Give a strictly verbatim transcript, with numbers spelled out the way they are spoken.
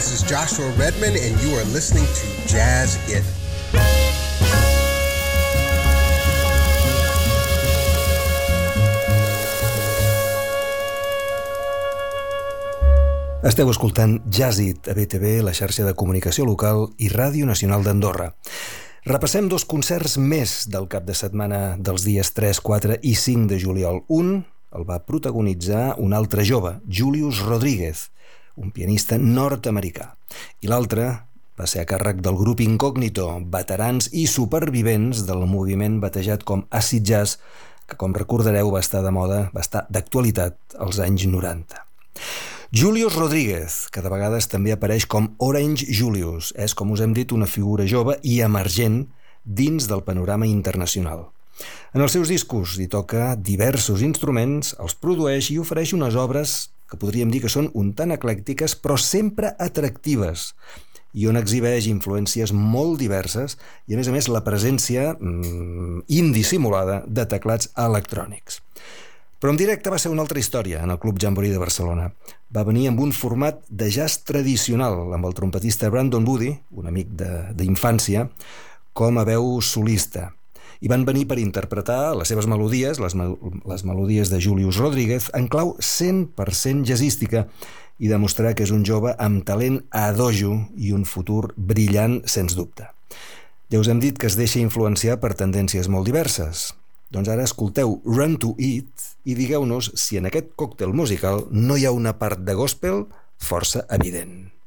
This is Joshua Redman, and you are listening to Jazz It. Esteu escoltant Jazz It a B T V, la xarxa de comunicació local i Ràdio Nacional d'Andorra. Repassem dos concerts més del cap de setmana dels dies tres, quatre i cinc de juliol. Un el va protagonitzar un altre jove, Julius Rodríguez, un pianista nord-americà. I l'altre va ser a càrrec del grup Incògnito, veterans i supervivents del moviment batejat com Acid Jazz, que, com recordareu, va estar de moda, va estar d'actualitat als anys noranta. Julius Rodríguez, que de vegades també apareix com Orange Julius, és, com us hem dit, una figura jove i emergent dins del panorama internacional. En els seus discos hi toca diversos instruments, els produeix i ofereix unes obres que podríem dir que són un tant eclèctiques, però sempre atractives, i on exhibeix influències molt diverses i, a més a més, la presència mmm, indissimulada de teclats electrònics. Però en directe va ser una altra història en el Club Jamboree de Barcelona. Va venir amb un format de jazz tradicional, amb el trompetista Brandon Woody, un amic d'infància, com a veu solista. I van venir per interpretar les seves melodies, les, mel les melodies de Julius Rodríguez, en clau cent per cent jazzística i demostrar que és un jove amb talent a dojo i un futur brillant, sens dubte. Ja us hem dit que es deixa influenciar per tendències molt diverses. Doncs ara escolteu Run to It i digueu-nos si en aquest còctel musical no hi ha una part de gospel força evident.